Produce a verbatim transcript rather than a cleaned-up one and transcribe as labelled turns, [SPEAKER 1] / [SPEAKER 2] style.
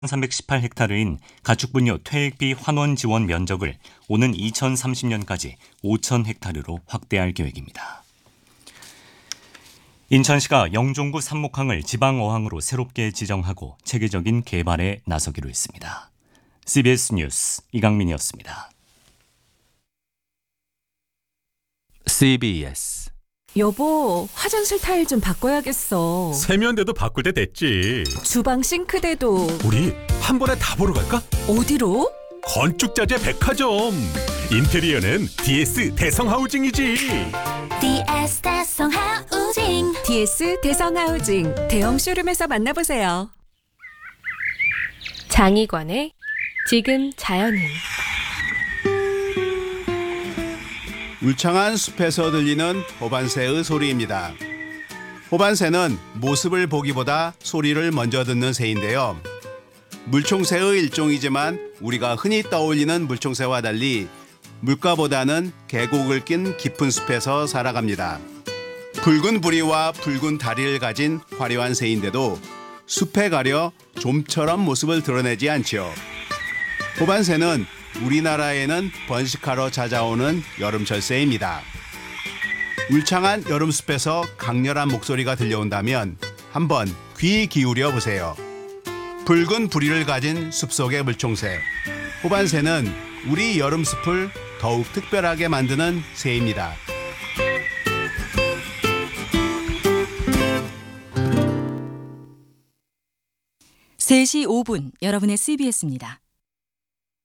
[SPEAKER 1] 삼백십팔 헥타르인 가축분뇨 퇴액비 환원 지원 면적을 오는 이천삼십 년까지 오천 헥타르로 확대할 계획입니다. 인천시가 영종구 삼목항을 지방어항으로 새롭게 지정하고 체계적인 개발에 나서기로 했습니다. 씨비에스 뉴스 이강민이었습니다.
[SPEAKER 2] 씨비에스
[SPEAKER 3] 여보, 화장실 타일 좀 바꿔야겠어.
[SPEAKER 4] 세면대도 바꿀 때 됐지.
[SPEAKER 3] 주방 싱크대도.
[SPEAKER 4] 우리 한 번에 다 보러 갈까?
[SPEAKER 3] 어디로?
[SPEAKER 4] 건축자재 백화점. 인테리어는 디에스 대성하우징이지.
[SPEAKER 5] 디에스 대성하우징.
[SPEAKER 3] 디에스 대성하우징 대형 쇼룸에서 만나보세요.
[SPEAKER 6] 장희관의 지금 자연은.
[SPEAKER 7] 울창한 숲에서 들리는 호반새의 소리입니다. 호반새는 모습을 보기보다 소리를 먼저 듣는 새인데요. 물총새의 일종이지만 우리가 흔히 떠올리는 물총새와 달리 물가보다는 계곡을 낀 깊은 숲에서 살아갑니다. 붉은 부리와 붉은 다리를 가진 화려한 새인데도 숲에 가려 좀처럼 모습을 드러내지 않지요. 호반새는 우리나라에는 번식하러 찾아오는 여름철 새입니다. 울창한 여름숲에서 강렬한 목소리가 들려온다면 한번 귀 기울여 보세요. 붉은 부리를 가진 숲속의 물총새. 호반새는 우리 여름숲을 더욱 특별하게 만드는 새입니다.
[SPEAKER 8] 세 시 오 분 여러분의 씨비에스입니다.